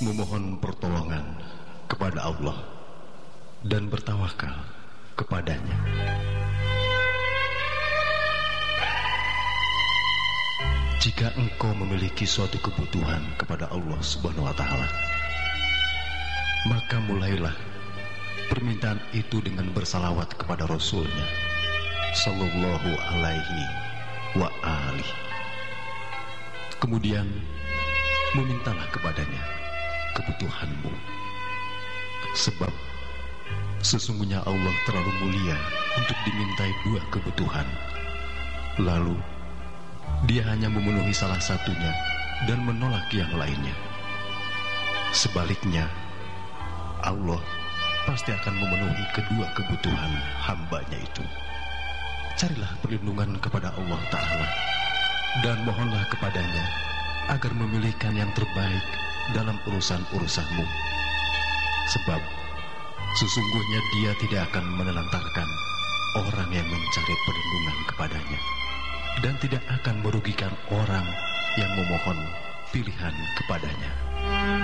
memohon pertolongan kepada Allah dan bertawakal kepadanya. Jika engkau memiliki suatu kebutuhan kepada Allah Subhanahu wa Ta'ala, maka mulailah permintaan itu dengan bersalawat kepada Rasulnya Sallallahu alaihi wa alihi. Kemudian memintalah kepadanya kebutuhanmu, sebab sesungguhnya Allah terlalu mulia untuk dimintai dua kebutuhan, lalu Dia hanya memenuhi salah satunya dan menolak yang lainnya. Sebaliknya, Allah pasti akan memenuhi kedua kebutuhan hambanya itu. Carilah perlindungan kepada Allah Ta'ala dan mohonlah kepadanya agar memilihkan yang terbaik dalam urusan-urusanmu, sebab sesungguhnya Dia tidak akan menelantarkan orang yang mencari perlindungan kepadanya, dan tidak akan merugikan orang yang memohon pilihan kepadanya.